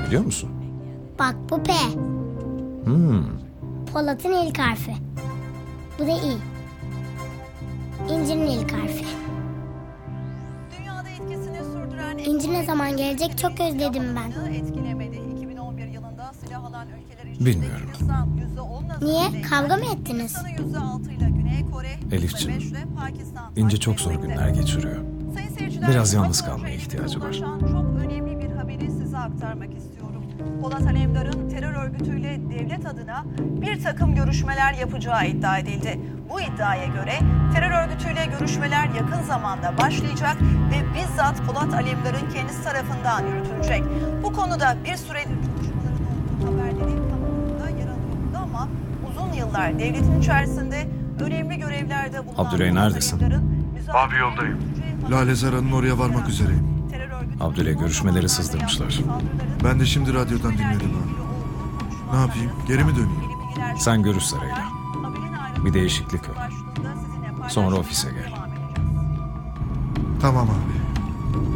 biliyor musun? Bak bu P. Polat'ın ilk harfi. Bu da İ. İnci'nin ilk harfi. Dünyada etkisini sürdüren İnci ne zaman gelecek çok özledim ben. etkilemedi. 2011 yılında silah alan ülkeler içinde Bilmiyorum. Hindistan %10'la Niye? önde. Kavga mı ettiniz? Hindistan'ı %6'yla Güney Kore, Elifciğim, %5'le Pakistan. İnci çok zor günler geçiriyor. Sayın seyirciler, Biraz yalnız az kalmaya önce ihtiyacı var. ulaşan Çok önemli bir haberi size aktarmak istiyorum. Polat Alemdar'ın terör örgütüyle devlet adına bir takım görüşmeler yapacağı iddia edildi. Bu iddiaya göre terör örgütüyle görüşmeler yakın zamanda başlayacak ve bizzat Polat Alemdar'ın kendisi tarafından yürütülecek. Bu konuda bir süredir konuşmaların olduğu haberleri kamuoyunda yer alıyordu ama uzun yıllar devletin içerisinde önemli görevlerde bulunan Abdüley, Polat neredesin? Alemdar'ın Abi yoldayım. Lale Zara'nın oraya varmak üzereyim. Abdüley, görüşmeleri sızdırmışlar. Ben de şimdi radyodan dinledim abi. Ne yapayım? Geri mi döneyim? Sen görüş sarayla. Bir değişiklik yok. Sonra ofise gel. Tamam abi.